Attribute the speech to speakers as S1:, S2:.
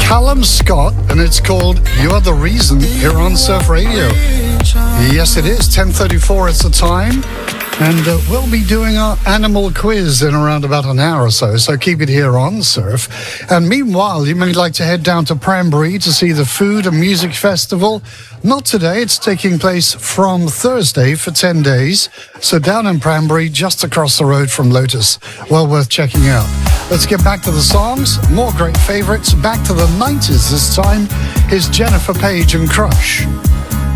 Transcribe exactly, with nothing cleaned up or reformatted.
S1: Callum Scott, and it's called You're the Reason here on Surf Radio. Yes, it is. ten thirty-four it's the time. And uh, we'll be doing our animal quiz in around about an hour or so, so keep it here on Surf. And meanwhile, you may like to head down to Prambury to see the Food and Music Festival. Not today, it's taking place from Thursday for ten days. So down in Prambury, just across the road from Lotus. Well worth checking out. Let's get back to the songs. More great favorites. Back to the nineties this time. Here's Jennifer Page and Crush.